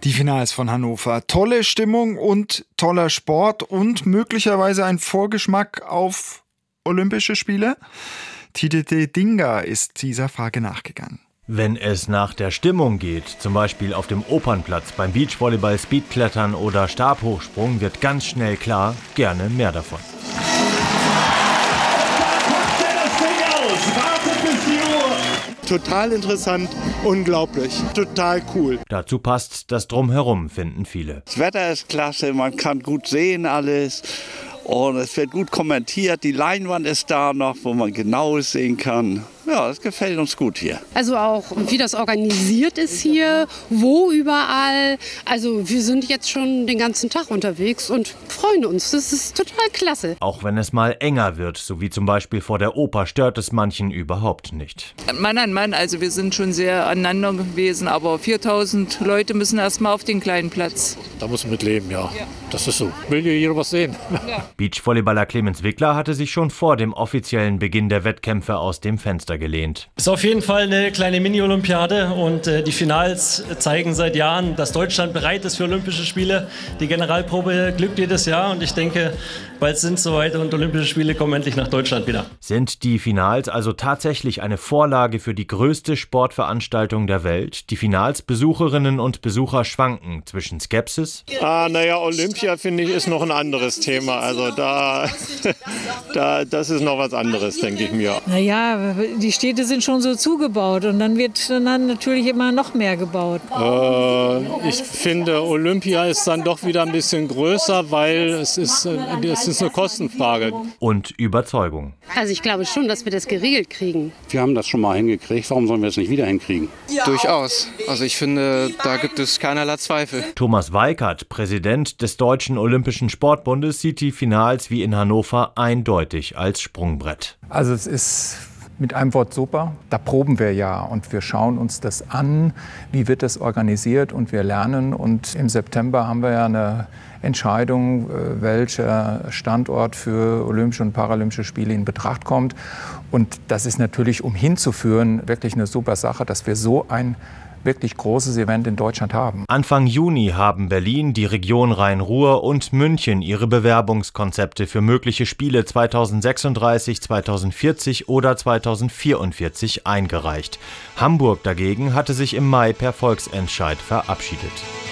Die Finals von Hannover. Tolle Stimmung und toller Sport und möglicherweise ein Vorgeschmack auf Olympische Spiele? Tide Dinga ist dieser Frage nachgegangen. Wenn es nach der Stimmung geht, zum Beispiel auf dem Opernplatz, beim Beachvolleyball, Speedklettern oder Stabhochsprung, wird ganz schnell klar, gerne mehr davon. Total interessant, unglaublich, total cool. Dazu passt das Drumherum, finden viele. Das Wetter ist klasse, man kann gut sehen alles und es wird gut kommentiert. Die Leinwand ist da noch, wo man genau sehen kann. Ja, das gefällt uns gut hier. Also auch, wie das organisiert ist hier, wo überall. Also wir sind jetzt schon den ganzen Tag unterwegs und freuen uns. Das ist total klasse. Auch wenn es mal enger wird, so wie zum Beispiel vor der Oper, stört es manchen überhaupt nicht. Mann an Mann, also wir sind schon sehr aneinander gewesen, aber 4000 Leute müssen erstmal auf den kleinen Platz. Da muss man mit leben, ja. Das ist so. Will ja jeder was sehen. Ja. Beachvolleyballer Clemens Wickler hatte sich schon vor dem offiziellen Beginn der Wettkämpfe aus dem Fenster gelehnt. Ist auf jeden Fall eine kleine Mini-Olympiade und die Finals zeigen seit Jahren, dass Deutschland bereit ist für Olympische Spiele. Die Generalprobe glückt jedes Jahr und ich denke, bald sind es soweit und Olympische Spiele kommen endlich nach Deutschland wieder. Sind die Finals also tatsächlich eine Vorlage für die größte Sportveranstaltung der Welt? Die Finalsbesucherinnen und Besucher schwanken zwischen Skepsis. Olympia, finde ich, ist noch ein anderes Thema. Also das ist noch was anderes, denke ich mir. Naja, die Städte sind schon so zugebaut und dann wird dann natürlich immer noch mehr gebaut. Ich finde, Olympia ist dann doch wieder ein bisschen größer, weil es ist eine Kostenfrage. Und Überzeugung. Also ich glaube schon, dass wir das geregelt kriegen. Wir haben das schon mal hingekriegt, warum sollen wir es nicht wieder hinkriegen? Ja. Durchaus. Also ich finde, da gibt es keinerlei Zweifel. Thomas Weikert, Präsident des Deutschen Olympischen Sportbundes, sieht die Finals wie in Hannover eindeutig als Sprungbrett. Also es ist mit einem Wort super. Da proben wir ja und wir schauen uns das an, wie wird das organisiert und wir lernen. Und im September haben wir ja eine Entscheidung, welcher Standort für Olympische und Paralympische Spiele in Betracht kommt. Und das ist natürlich, um hinzuführen, wirklich eine super Sache, dass wir so ein wirklich großes Event in Deutschland haben. Anfang Juni haben Berlin, die Region Rhein-Ruhr und München ihre Bewerbungskonzepte für mögliche Spiele 2036, 2040 oder 2044 eingereicht. Hamburg dagegen hatte sich im Mai per Volksentscheid verabschiedet.